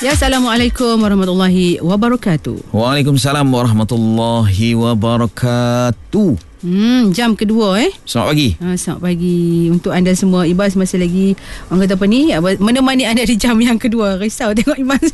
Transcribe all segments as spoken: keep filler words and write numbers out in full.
Ya, Assalamualaikum warahmatullahi wabarakatuh. Waalaikumsalam warahmatullahi wabarakatuh. Hmm, jam kedua eh. Selamat pagi. Ha, selamat pagi untuk anda semua. Ibas masih lagi orang kata apa ni, menemani anda di jam yang kedua. Risau tengok Ibas.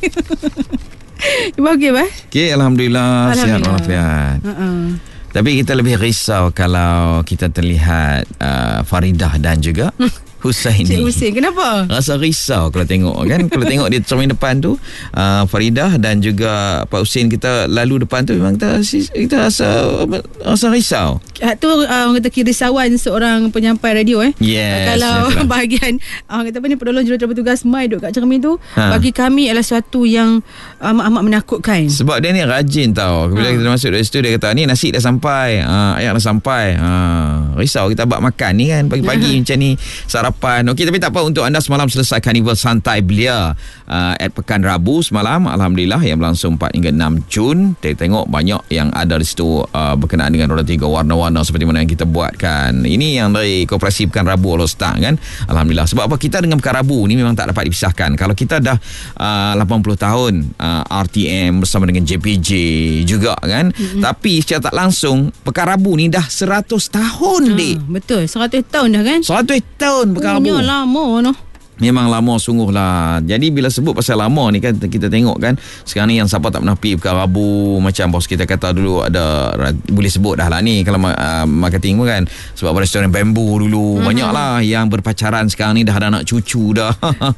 Ibas okey, Ibas? Okey, alhamdulillah, sihat walafiat. Uh-uh. Tapi kita lebih risau kalau kita terlihat uh, Faridah dan juga Husaini. Cik Husain, kenapa? Rasa risau kalau tengok kan. Kalau tengok di cermin depan tu, uh, Faridah dan juga Pak Husain kita lalu depan tu, memang kita, kita rasa rasa risau. Tu uh, orang kata kerisauan seorang penyampai radio eh. Yes, kalau yes, bahagian orang kata apa ni, penolong jurulatih petugas mai duduk kat cermin tu, ha. bagi kami adalah sesuatu yang amat-amat menakutkan. Sebab dia ni rajin tau. Bila ha. kita masuk dari situ, dia kata ni nasi dah sampai, uh, air dah sampai. Uh, risau kita buat makan ni kan pagi-pagi uh-huh. macam ni sarapan. Okey, tapi tak apa, untuk anda semalam selesai Karnival Santai Belia uh, at Pekan Rabu semalam, alhamdulillah, yang berlangsung empat hingga enam Jun. Kita tengok banyak yang ada di situ uh, berkenaan dengan roda tiga warna-warna seperti mana yang kita buatkan. Ini yang dari Koperasi Pekan Rabu All Star kan. Alhamdulillah. Sebab apa, kita dengan Pekan Rabu ni memang tak dapat dipisahkan. Kalau kita dah uh, lapan puluh tahun uh, R T M bersama dengan J P J juga kan. Mm-hmm. Tapi secara tak langsung Pekan Rabu ni dah seratus tahun, ha, dik. Betul, seratus tahun dah kan. seratus tahun Pekan Rabu. Punya lama noh. Memang lama sungguh lah. Jadi bila sebut pasal lama ni kan, kita tengok kan sekarang ni yang siapa tak pernah pergi Pekan Rabu, macam bos kita kata dulu ada, boleh sebut dah lah ni kalau uh, marketing pun kan, sebab restoran Bamboo dulu mm-hmm. banyak lah yang berpacaran. Sekarang ni dah ada anak cucu dah.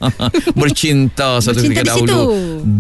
Bercinta satu ketika dahulu.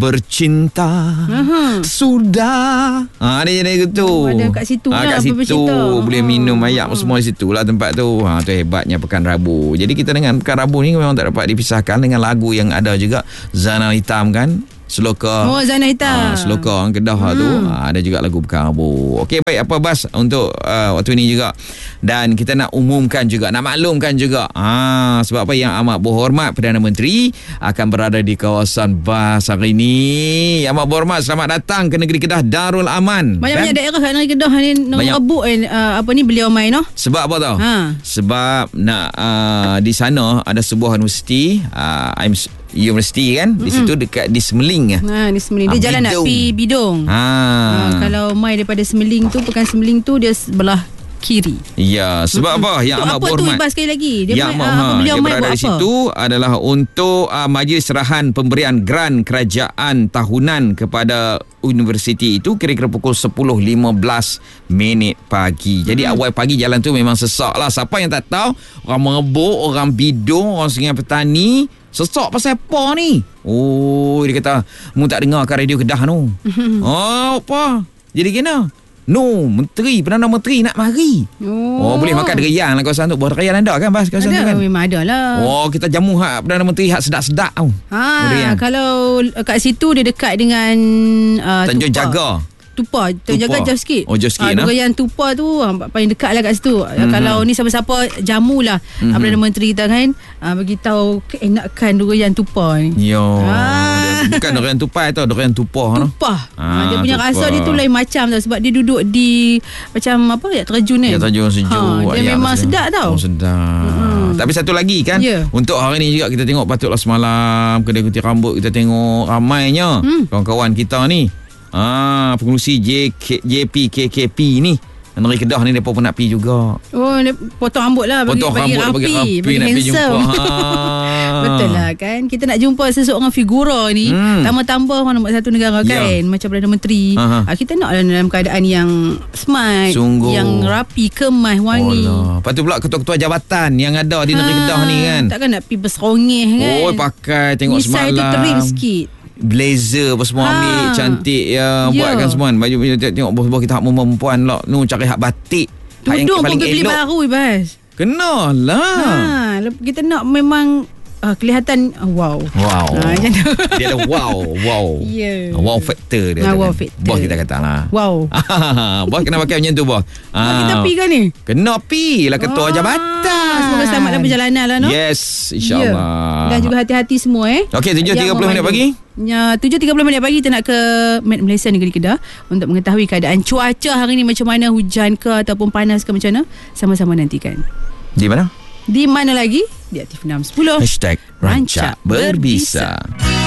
Bercinta uh-huh. sudah. Ha, dia jadi gitu. Oh, ada kat situ ha, lah. Kat situ boleh minum ayak uh-huh. semua di situ lah tempat tu. Ha, tu hebatnya Pekan Rabu. Jadi kita dengan Pekan Rabu ni memang tak dapat dipisahkan dengan lagu yang ada juga, Zana Hitam kan, Seloka. Oh, Zana Hitam. Ha, Seloka orang Kedah hmm. tu. Ha, ada juga lagu Pekan Rabu. Okey, baik, apa Bas untuk uh, waktu ini juga. Dan kita nak umumkan juga, nak maklumkan juga. Ha, sebab apa, yang amat berhormat Perdana Menteri akan berada di kawasan Bas hari ini. Yang amat berhormat, selamat datang ke negeri Kedah Darul Aman. Banyak-banyak daerah kat negeri Kedah ni nak rebut eh, uh, apa ni beliau main noh. Sebab apa tau? Ha. Sebab nak uh, di sana ada sebuah universiti, uh, I'm Universiti kan, mm-hmm. di situ dekat di Semeling. Ha, di Semeling. Dia ha, jalan Bidong. Nak pergi Bidong. Ha. Ha, kalau mai daripada Semeling tu, Pekan Semeling tu dia sebelah kiri. Ya, sebab mm-hmm. apa yang amat berhormat. Apa tu sekali lagi? Dia yang mai, uh, beliau dia mai berada buat di apa? situ adalah untuk uh, majlis serahan pemberian geran kerajaan tahunan kepada universiti itu kira-kira pukul sepuluh lima belas minit pagi. Jadi hmm. awal pagi jalan tu memang sesak lah. Siapa yang tak tahu, orang Merebuk, orang Bidong, orang Sungai Petani, sesak pasal apa ni? Oh, dia kata, mu tak dengar kan radio Kedah tu? Oh, apa? Jadi kena? No, Menteri, Perdana Menteri nak mari. Oh, oh boleh makan derian lah kawasan tu. Buat derian ada kan, Bas? Kawasan ada, tu kan? Memang ada lah. Oh, kita jamu hak Perdana Menteri hak sedap-sedap tau. Ha, kalau kat situ dia dekat dengan uh, Tanjung Jaga. Tupa, Tanjung Jaga jauh sikit. Oh, jauh sikit. Ha, durian Tupa tu paling dekat lah kat situ. Mm-hmm. Kalau ni siapa-siapa jamu lah mm-hmm. Perdana Menteri kita kan, uh, beritahu keenakan durian Tupa ni. Yo. Ha. Bukan durian tupai tau, durian tupah. Tupah. Ha, dia punya tupah. rasa dia tu lain macam tau, sebab dia duduk di macam apa, ya terjun kan. Ya, terjun sejuk. Ha, dia memang sejuk. Sedap tau. Oh, sedap. Hmm. Tapi satu lagi kan, yeah. untuk hari ni juga kita tengok, patutlah semalam kedai gunting rambut kita tengok ramainya hmm. kawan-kawan kita ni. Ah, pengurusi J K, J P K K P ni. Negeri Kedah ni mereka pun nak pergi juga. Oh, potong rambut lah, bagi, potong bagi rambut, rapi, bagi rapi, bagi nak pergi jumpa. Ha. Betul lah kan. Kita nak jumpa seseorang figura ni, hmm. tambah-tambah orang nombor satu negara kan, yeah. macam Perdana Menteri. Ha, kita nak dalam keadaan yang smart, sungguh. Yang rapi, kemas, wangi. Oh, lepas tu pula ketua-ketua jabatan yang ada di negeri ha. Kedah ni kan, takkan nak pergi berserongeh kan. Oh, pakai tengok misal semalam. Misal tu trim sikit, blazer apa semua ha. ambil cantik ya, yeah. buatkan semua baju tengok bos-bos kita hak perempuan lah nu cari hak batik, tudung pun beli baru Ibas. Kena lah. Ha, kita nak memang uh, kelihatan uh, wow. Wow. Ha, dia ada wow, wow. Yeah. Wow factor dia. Ha, wow kan. factor. Bos kita kata lah. Wow. Bos kena pakai macam tu bos. Ha. Kita pi kan ni? Kena pi lah ketua oh. jabatan. Semoga selamat dalam perjalanan lah no. Yes, insya-Allah. Yeah. Dan juga hati-hati semua eh. Okey, tujuh tiga puluh minit pagi. Ya, tujuh tiga puluh minit pagi kita nak ke Met Malaysia Negeri Kedah untuk mengetahui keadaan cuaca hari ni macam mana, hujan ke ataupun panas ke macam mana. Sama-sama nantikan. Di mana? Di mana lagi? Di Aktif enam sepuluh. Hashtag Rancak Berbisa.